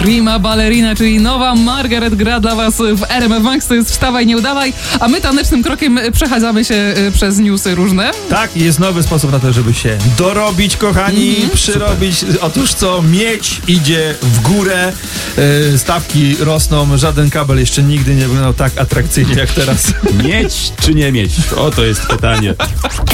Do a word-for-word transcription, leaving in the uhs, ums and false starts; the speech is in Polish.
Prima Ballerina, czyli nowa Margaret gra dla was w R M F Max. To jest Wstawaj, nie udawaj, a my tanecznym krokiem przechadzamy się przez newsy różne. Tak, jest nowy sposób na to, żeby się dorobić, kochani, mm-hmm. przyrobić. Super. Otóż co, miedź idzie w górę, yy, stawki rosną, żaden kabel jeszcze nigdy nie wyglądał tak atrakcyjnie jak teraz. Mieć czy nie mieć? Oto jest pytanie.